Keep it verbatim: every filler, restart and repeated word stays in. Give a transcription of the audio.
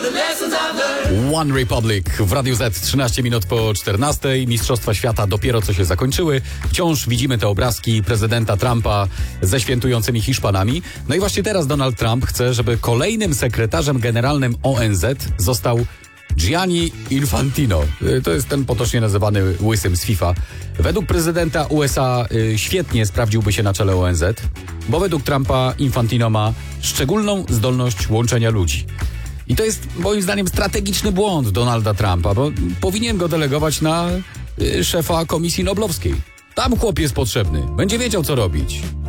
One Republic w Radiu Z, trzynaście minut po czternastej. Mistrzostwa świata dopiero co się zakończyły. Wciąż widzimy te obrazki prezydenta Trumpa ze świętującymi Hiszpanami. No i właśnie teraz Donald Trump chce, żeby kolejnym sekretarzem generalnym O N Z został Gianni Infantino. To jest ten potocznie nazywany łysym z FIFA. Według prezydenta U S A y, świetnie sprawdziłby się na czele O N Z, bo według Trumpa Infantino ma szczególną zdolność łączenia ludzi. I to jest moim zdaniem strategiczny błąd Donalda Trumpa, bo powinien go delegować na y, szefa Komisji Noblowskiej. Tam chłop jest potrzebny, będzie wiedział co robić.